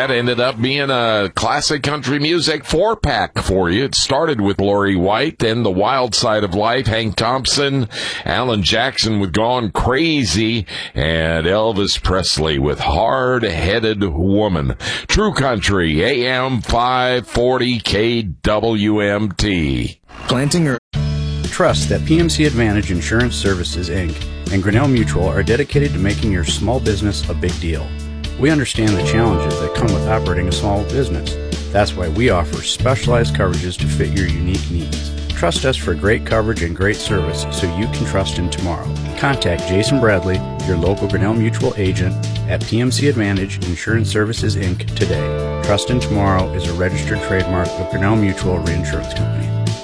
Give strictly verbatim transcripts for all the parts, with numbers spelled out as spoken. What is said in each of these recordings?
that ended up being a classic country music four-pack for you. It started with Lori White, then The Wild Side of Life, Hank Thompson, Alan Jackson with Gone Crazy, and Elvis Presley with Hard-Headed Woman. True Country, A M five forty K W M T. Planting or Trust that P M C Advantage Insurance Services, Incorporated and Grinnell Mutual are dedicated to making your small business a big deal. We understand the challenges that come with operating a small business. That's why we offer specialized coverages to fit your unique needs. Trust us for great coverage and great service so you can trust in tomorrow. Contact Jason Bradley, your local Grinnell Mutual agent at P M C Advantage Insurance Services, Incorporated today. Trust in Tomorrow is a registered trademark of Grinnell Mutual Reinsurance Company.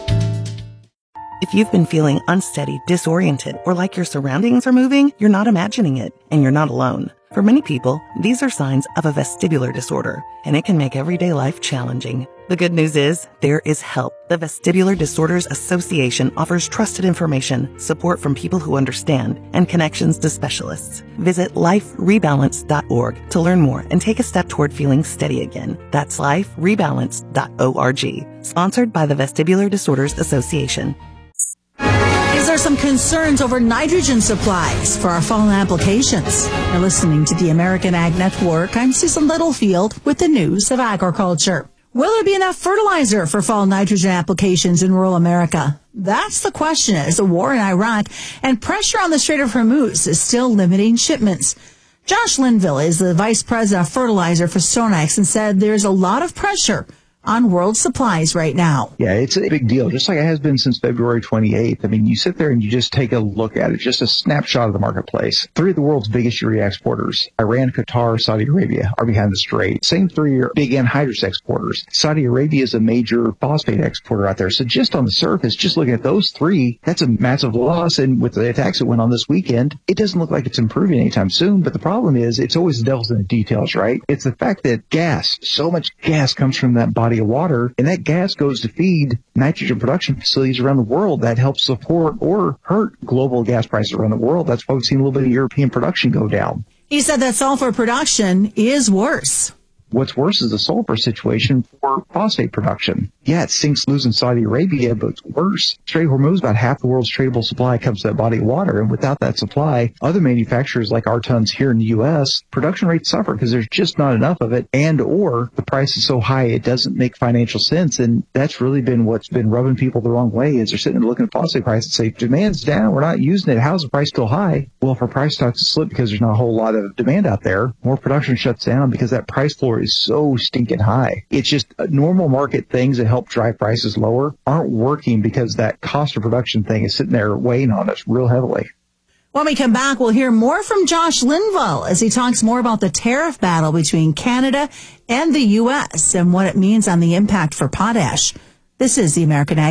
If you've been feeling unsteady, disoriented, or like your surroundings are moving, you're not imagining it, and you're not alone. For many people, these are signs of a vestibular disorder, and it can make everyday life challenging. The good news is, there is help. The Vestibular Disorders Association offers trusted information, support from people who understand, and connections to specialists. Visit life rebalance dot org to learn more and take a step toward feeling steady again. That's life rebalance dot org. Sponsored by the Vestibular Disorders Association. Is there some concerns over nitrogen supplies for our fall applications? You're listening to the American Ag Network. I'm Susan Littlefield with the news of agriculture. Will there be enough fertilizer for fall nitrogen applications in rural America? That's the question as the war in Iraq and pressure on the Strait of Hormuz is still limiting shipments. Josh Linville is the vice president of fertilizer for Stonex and said there's a lot of pressure on world supplies right now. Yeah, it's a big deal, just like it has been since February twenty-eighth. I mean, you sit there and you just take a look at it, just a snapshot of the marketplace. Three of the world's biggest urea exporters, Iran, Qatar, Saudi Arabia, are behind the strait. Same three are big anhydrous exporters. Saudi Arabia is a major phosphate exporter out there. So just on the surface, just looking at those three, that's a massive loss. And with the attacks that went on this weekend, it doesn't look like it's improving anytime soon. But the problem is, it's always the devil's in the details, right? It's the fact that gas, so much gas comes from that body of water, and that gas goes to feed nitrogen production facilities around the world that help support or hurt global gas prices around the world. That's why we've seen a little bit of European production go down. He said that sulfur production is worse. What's worse is the sulfur situation for phosphate production. Yeah, it sinks losing Saudi Arabia, but it's worse. Strait of Hormuz, about half the world's tradable supply comes to that body of water, and without that supply, other manufacturers like our tons here in the U S, production rates suffer because there's just not enough of it, and or the price is so high it doesn't make financial sense. And that's really been what's been rubbing people the wrong way, is they're sitting there looking at phosphate prices and say, demand's down, we're not using it, how's the price still high? Well, for price stocks to slip because there's not a whole lot of demand out there, more production shuts down because that price floor is so stinking high. It's just normal market things that help drive prices lower aren't working because that cost of production thing is sitting there weighing on us real heavily. When we come back, we'll hear more from Josh Linville as he talks more about the tariff battle between Canada and the U S and what it means on the impact for potash. This is the American Ag